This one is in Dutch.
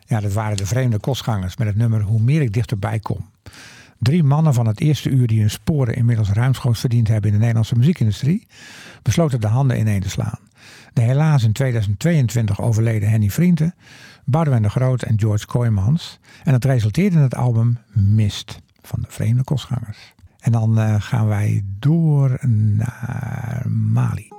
Ja, dat waren de Vreemde Kostgangers met het nummer Hoe meer ik dichterbij kom. 3 mannen van het eerste uur die hun sporen inmiddels ruimschoots verdiend hebben in de Nederlandse muziekindustrie, besloten de handen ineen te slaan. De helaas in 2022 overleden Henny Vrienden, Boudewijn de Groot en George Kooijmans. En dat resulteerde in het album Mist van de Vreemde Kostgangers. En dan gaan wij door naar Mali.